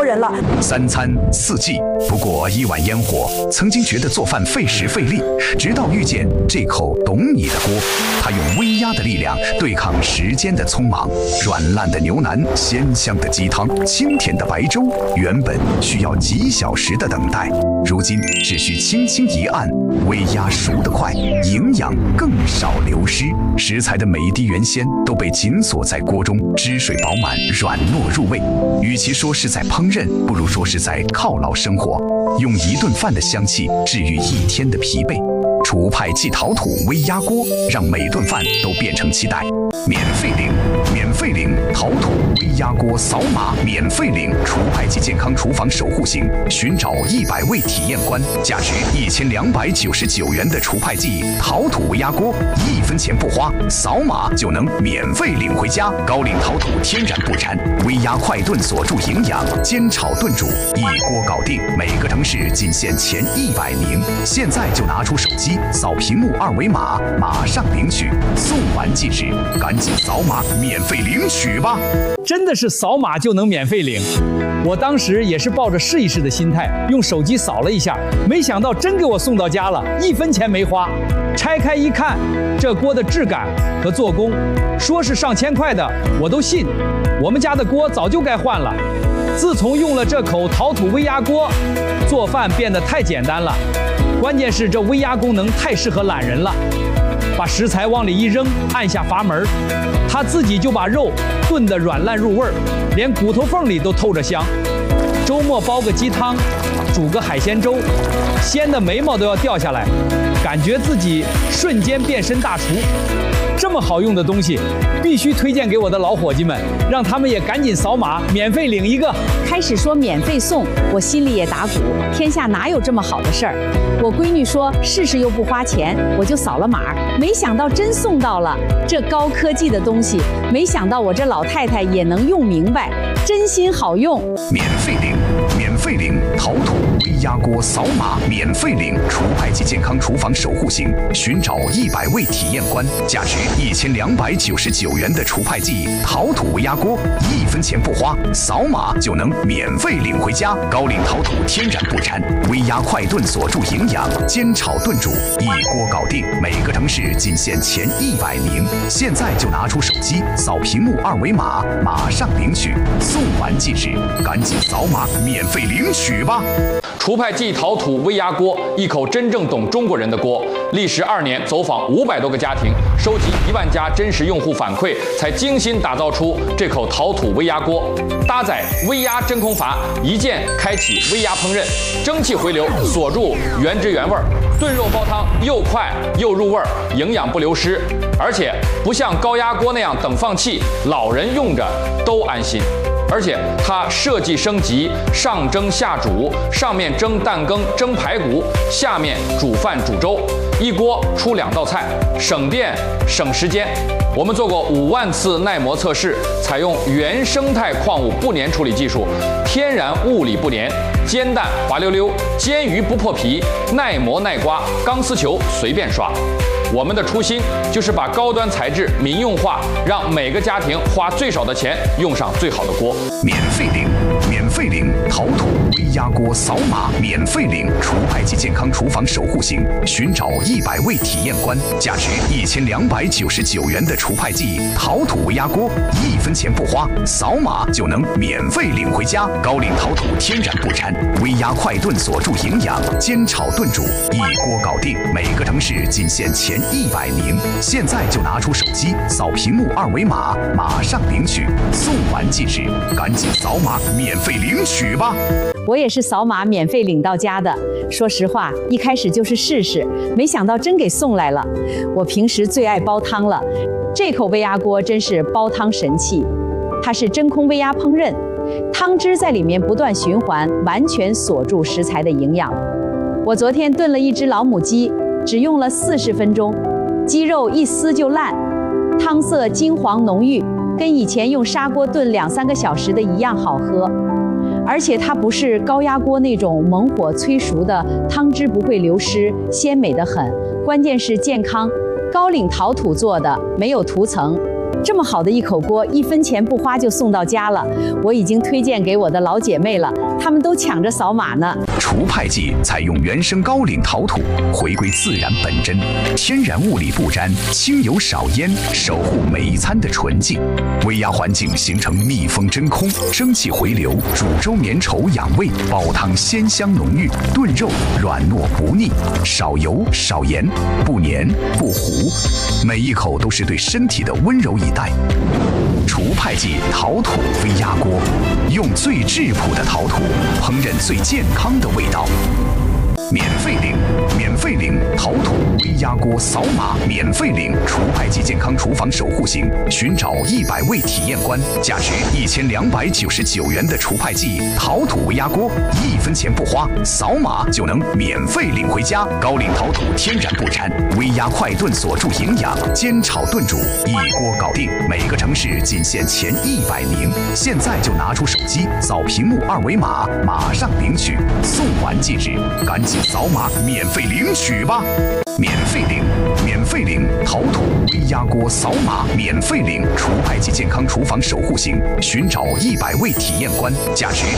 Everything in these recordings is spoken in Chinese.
人了。 3餐4季，不过1碗烟火。曾经觉得做饭费时费力，直到遇见这口懂你的锅，它用微压的力量对抗时间的匆忙。软烂的牛腩，鲜香的鸡汤，清甜的白粥，原本需要几小时的等待，如今只需轻轻一按，微压熟得快，营养更少流失。食材的每一滴原鲜都被紧锁在锅中，汁水饱满，软糯入味。与其说是在烹饪，不如说是在犒劳生活，用一顿饭的香气治愈一天的疲惫。厨派即陶土微压锅，让每顿饭都变成期待。免费领陶土微压锅，扫码免费领厨派即健康厨房守护型，寻找100位体验官，价值1299元的厨派即陶土微压锅，1分钱不花，扫码就能免费领回家。高岭陶土天然不粘，微压快炖锁住营养，煎炒炖煮一锅搞定。每个城市仅限前100名，现在就拿出手机扫屏幕2维码，马上领取，送完即止，赶紧扫码免费领取吧！ 真的是扫码就能免费领。我当时也是抱着试一试的心态，用手机扫了一下，没想到真给我送到家了，1分钱没花。拆开一看，这锅的质感和做工，说是上千块的，我都信。我们家的锅早就该换了。自从用了这口陶土微压锅，做饭变得太简单了。关键是这微压功能太适合懒人了。把食材往里一扔，按下阀门，它自己就把肉炖得软烂入味儿，连骨头缝里都透着香。周末煲个鸡汤，煮个海鲜粥，鲜的眉毛都要掉下来，感觉自己瞬间变身大厨。这么好用的东西，必须推荐给我的老伙计们，让他们也赶紧扫码免费领一个。 开始说免费送，我心里也打鼓，天下哪有这么好的事儿？我闺女说试试又不花钱，我就扫了码，没想到真送到了。这高科技的东西，没想到我这老太太也能用明白，真心好用。 免费领陶土微压锅，扫码免费领厨派即健康厨房守护型，寻找100位体验官，价值1299元的厨派即陶土微压锅，1分钱不花，扫码就能免费领回家。高岭陶土天然不粘，微压快炖锁住营养，煎炒炖煮一锅搞定。每个城市仅限前100名，现在就拿出手机扫屏幕2维码，马上领取，送完即止，赶紧扫码免费领取吧！ 厨派即陶土微压锅，一口真正懂中国人的锅。历时2年，走访500多个家庭，收集1万家真实用户反馈，才精心打造出这口陶土微压锅。搭载微压真空阀，一键开启微压烹饪，蒸汽回流锁住原汁原味，炖肉煲汤又快又入味，营养不流失。而且不像高压锅那样等放气，老人用着都安心。而且它设计升级，上蒸下煮，上面蒸蛋羹、蒸排骨，下面煮饭煮粥，一锅出2道菜，省电省时间。我们做过5万次耐磨测试，采用原生态矿物不粘处理技术，天然物理不粘，煎蛋滑溜溜，煎鱼不破皮，耐磨耐刮，钢丝球随便刷。我们的初心就是把高端材质民用化，让每个家庭花最少的钱用上最好的锅。 免费领陶土微压锅，扫码免费领厨派即健康厨房守护型，寻找100位体验官，价值1299元的厨派即陶土微压锅，1分钱不花，扫码就能免费领回家。高岭陶土天然不粘，微压快炖锁住营养，煎炒炖煮一锅搞定。每个城市仅限前100名，现在就拿出手机扫屏幕2维码，马上领取，送完即止，赶紧扫码免费领取吧！ 我也是扫码免费领到家的。说实话，一开始就是试试，没想到真给送来了。我平时最爱煲汤了，这口微压锅真是煲汤神器。它是真空微压烹饪，汤汁在里面不断循环，完全锁住食材的营养。我昨天炖了一只老母鸡，只用了40分钟，鸡肉一撕就烂，汤色金黄浓郁，跟以前用砂锅炖2-3个小时的一样好喝。而且它不是高压锅那种猛火催熟的，汤汁不会流失，鲜美得很。关键是健康，高岭陶土做的，没有涂层， 这么好的一口锅，1分钱不花就送到家了。我已经推荐给我的老姐妹了，她们都抢着扫码呢。 除派剂采用原生高岭陶土，回归自然本真，天然物理不沾，轻油少烟，守护每一餐的纯净。微压环境形成密封真空，蒸汽回流，煮粥绵稠养胃，煲汤鲜香浓郁，炖肉软糯不腻，少油少盐，不黏不糊，每一口都是对身体的温柔以待。除派剂陶土微压锅，用最质朴的陶土烹饪最健康的味道。免费领陶土微压锅，扫码免费领除派剂健康厨房守护型，寻找100位体验官，价值1299元的除派剂陶土微压锅，1分钱不花，扫码就能免费领回家。高岭陶土天然不沾，微压快炖锁住营养，煎炒炖煮一锅搞定。每个城市仅限前100名，现在就拿出手机扫屏幕2维码，马上领取，送完即止，赶紧扫码免费领取吧！免费领陶土微压锅，扫码免费领除派剂健康厨房守护型，寻找100位体验官，价值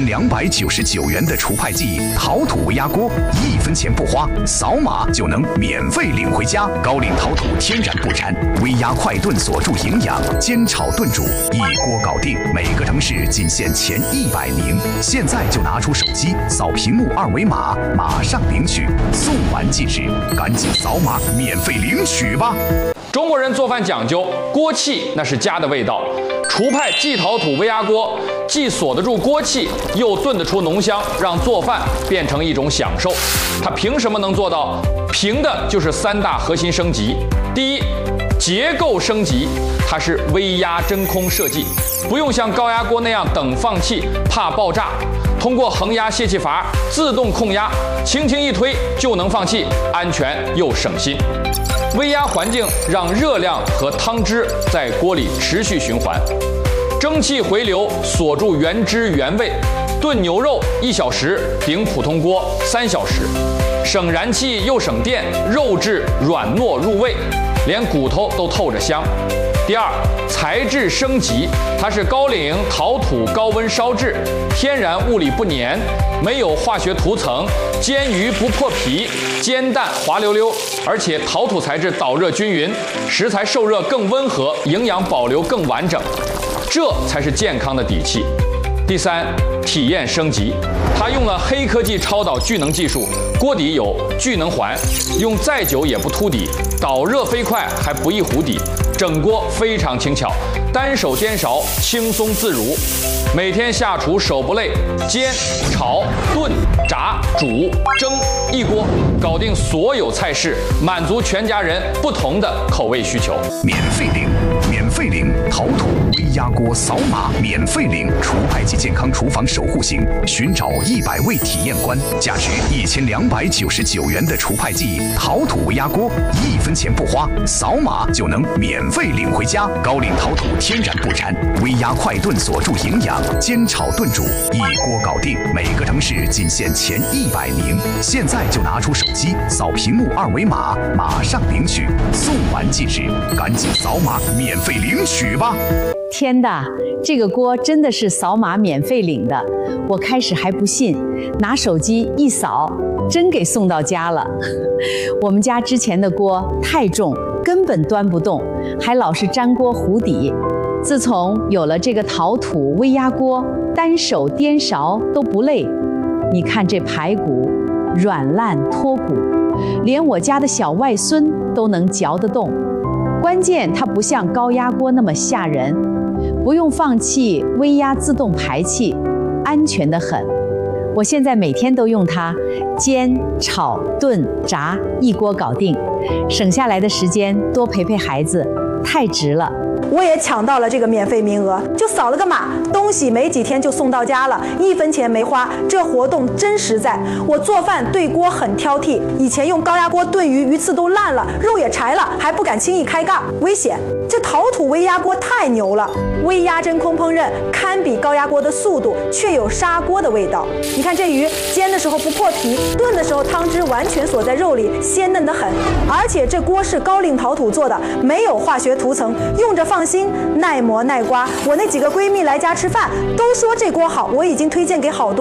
1299元的除派剂陶土微压锅，1分钱不花，扫码就能免费领回家。高岭陶土天然不沾，微压快炖锁住营养，煎炒炖煮一锅搞定。每个城市仅限前100名，现在就拿出手机扫屏幕2维码，马上领取，送完即止，赶紧扫码免费领取吧！ 中国人做饭讲究锅气，那是家的味道。除派季陶土微压锅既锁得住锅气，又炖得出浓香，让做饭变成一种享受。它凭什么能做到？凭的就是3大核心升级。第一，结构升级，它是微压真空设计，不用像高压锅那样等放气，怕爆炸。通过恒压泄气阀自动控压，轻轻一推就能放气，安全又省心。微压环境让热量和汤汁在锅里持续循环，蒸汽回流锁住原汁原味。炖牛肉1小时顶普通锅3小时，省燃气又省电，肉质软糯入味，连骨头都透着香。第二，材质升级，它是高岭陶土高温烧制，天然物理不粘，没有化学涂层，煎鱼不破皮，煎蛋滑溜溜，而且陶土材质导热均匀，食材受热更温和，营养保留更完整，这才是健康的底气。第三，体验升级，它用了黑科技超导聚能技术，锅底有聚能环，用再久也不凸底，导热飞快还不易糊底，整锅非常轻巧，单手颠勺轻松自如。每天下厨手不累，煎、炒、炖、炸、煮、蒸，一锅搞定所有菜式，满足全家人不同的口味需求。 免费领陶土微压锅，扫码免费领除派剂健康厨房守护型，寻找100位体验官，价值1299元的除派剂陶土微压锅，1分钱不花，扫码就能免费领回家。高岭陶土天然不沾，微压快炖锁住营养，煎炒炖煮一锅搞定。每个城市仅限前100名，现在就拿出手机扫屏幕2维码，马上领取，送完即止，赶紧扫码免费领取吧！ 天哪，这个锅真的是扫码免费领的。我开始还不信，拿手机一扫，真给送到家了。我们家之前的锅太重，根本端不动，还老是粘锅糊底。自从有了这个陶土微压锅，单手颠勺都不累。你看这排骨软烂脱骨，连我家的小外孙都能嚼得动。关键它不像高压锅那么吓人，不用放气，微压自动排气，安全得很。我现在每天都用它煎、炒、炖、炸，一锅搞定，省下来的时间多陪陪孩子，太值了。 我也抢到了这个免费名额，就扫了个码，东西没几天就送到家了，1分钱没花，这活动真实在。我做饭对锅很挑剔，以前用高压锅炖鱼，鱼刺都烂了，肉也柴了，还不敢轻易开盖，危险。这陶土微压锅太牛了，微压真空烹饪堪比高压锅的速度，却有砂锅的味道。你看这鱼煎的时候不破皮，炖的时候汤汁完全锁在肉里，鲜嫩得很。而且这锅是高岭陶土做的，没有化学涂层，用着放心，耐磨耐刮。我那几个闺蜜来家吃饭，都说这锅好，我已经推荐给好多。